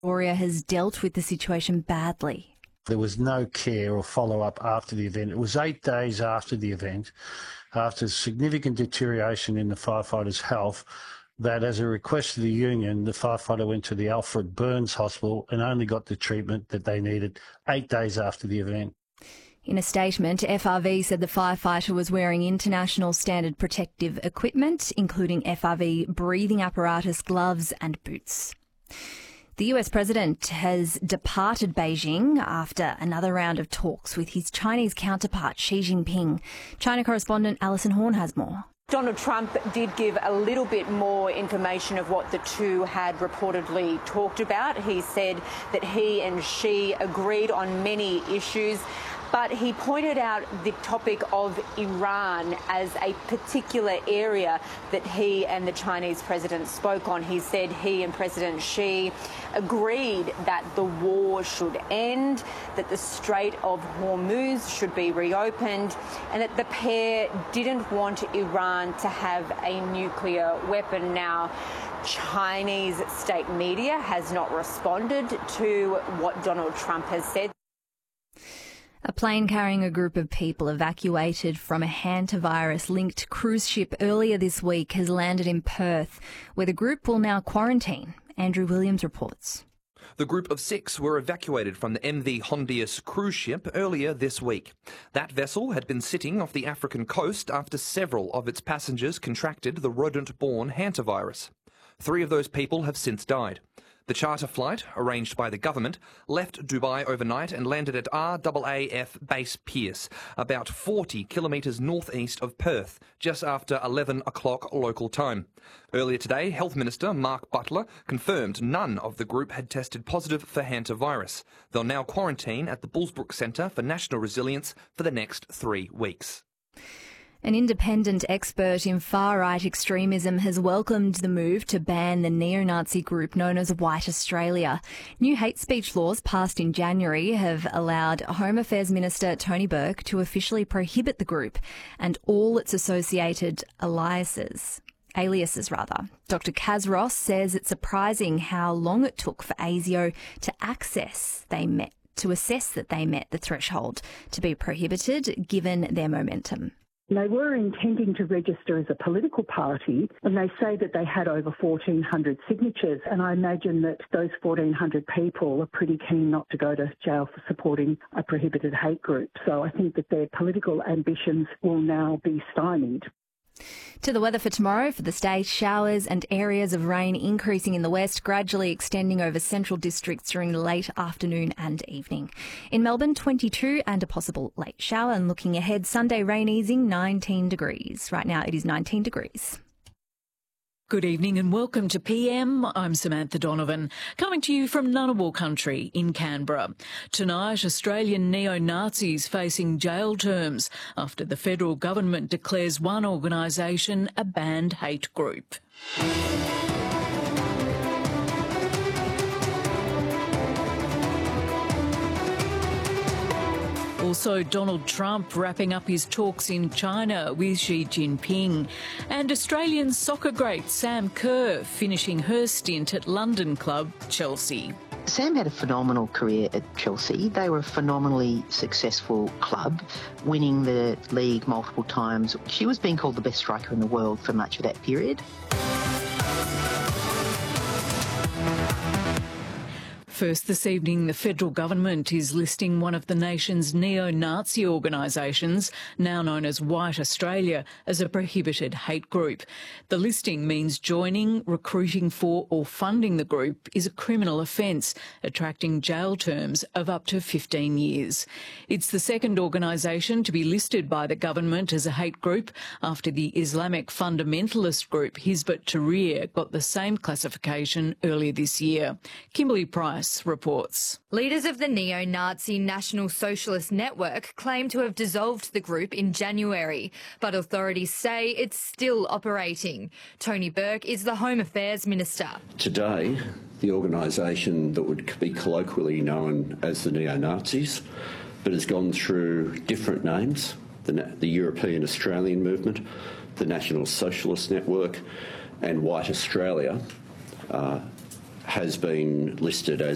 Victoria has dealt with the situation badly. There was no care or follow-up after the event. It was 8 days after the event, after significant deterioration in the firefighter's health, that as a request of the union, the firefighter went to the Alfred Burns Hospital and only got the treatment that they needed 8 days after the event. In a statement, FRV said the firefighter was wearing international standard protective equipment, including FRV breathing apparatus, gloves and boots. The US president has departed Beijing after another round of talks with his Chinese counterpart Xi Jinping. China correspondent Alison Horn has more. Donald Trump did give a little bit more information of what the two had reportedly talked about. He said that he and Xi agreed on many issues, but he pointed out the topic of Iran as a particular area that he and the Chinese president spoke on. He said he and President Xi agreed that the war should end, that the Strait of Hormuz should be reopened, and that the pair didn't want Iran to have a nuclear weapon. Now, Chinese state media has not responded to what Donald Trump has said. A plane carrying a group of people evacuated from a hantavirus-linked cruise ship earlier this week has landed in Perth, where the group will now quarantine. Andrew Williams reports. The group of 6 were evacuated from the MV Hondius cruise ship earlier this week. That vessel had been sitting off the African coast after several of its passengers contracted the rodent-borne hantavirus. 3 of those people have since died. The charter flight, arranged by the government, left Dubai overnight and landed at RAAF Base Pearce, about 40 kilometres northeast of Perth, just after 11 o'clock local time. Earlier today, Health Minister Mark Butler confirmed none of the group had tested positive for hantavirus. They'll now quarantine at the Bullsbrook Centre for National Resilience for the next 3 weeks. An independent expert in far-right extremism has welcomed the move to ban the neo-Nazi group known as White Australia. New hate speech laws passed in January have allowed Home Affairs Minister Tony Burke to officially prohibit the group and all its associated aliases. Dr. Kaz Ross says it's surprising how long it took for ASIO to assess that they met the threshold to be prohibited, given their momentum. They were intending to register as a political party, and they say that they had over 1,400 signatures, and I imagine that those 1,400 people are pretty keen not to go to jail for supporting a prohibited hate group. So I think that their political ambitions will now be stymied. To the weather for tomorrow. For the state, showers and areas of rain increasing in the west, gradually extending over central districts during the late afternoon and evening. In Melbourne, 22 and a possible late shower. And looking ahead, Sunday rain easing, 19 degrees. Right now it is 19 degrees. Good evening and welcome to PM. I'm Samantha Donovan, coming to you from Ngunnawal country in Canberra. Tonight, Australian neo-Nazis facing jail terms after the federal government declares one organisation a banned hate group. Also, Donald Trump wrapping up his talks in China with Xi Jinping. And Australian soccer great Sam Kerr finishing her stint at London club Chelsea. Sam had a phenomenal career at Chelsea. They were a phenomenally successful club, winning the league multiple times. She was being called the best striker in the world for much of that period. First this evening, the federal government is listing one of the nation's neo-Nazi organisations, now known as White Australia, as a prohibited hate group. The listing means joining, recruiting for or funding the group is a criminal offence, attracting jail terms of up to 15 years. It's the second organisation to be listed by the government as a hate group after the Islamic fundamentalist group Hizb ut-Tahrir got the same classification earlier this year. Kimberly Price reports. Leaders of the neo-Nazi National Socialist Network claim to have dissolved the group in January, but authorities say it's still operating. Tony Burke is the Home Affairs Minister. Today, the organisation that would be colloquially known as the neo-Nazis, but has gone through different names, the European Australian Movement, the National Socialist Network and White Australia, has been listed as